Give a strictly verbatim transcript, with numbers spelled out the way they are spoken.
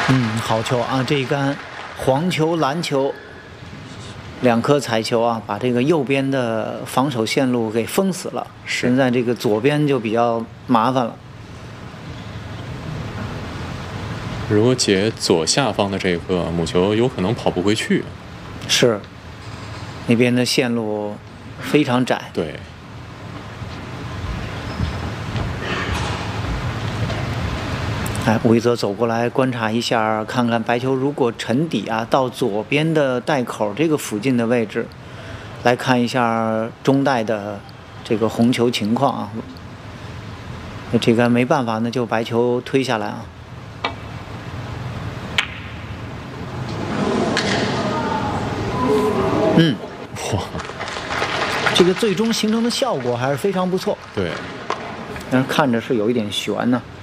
嗯，好球啊！这一杆黄球、蓝球两颗彩球啊，把这个右边的防守线路给封死了。 是现在这个左边就比较麻烦了。 如果解左下方的这个母球，有可能跑不回去。 是，那边的线路非常窄。 对。 哎，吴一泽走过来观察一下，看看白球如果沉底啊，到左边的袋口这个附近的位置，来看一下中袋的这个红球情况啊。这个没办法，那就白球推下来啊。嗯， 哇， 这个最终形成的效果还是非常不错。 对， 但是看着是有一点悬呢、啊。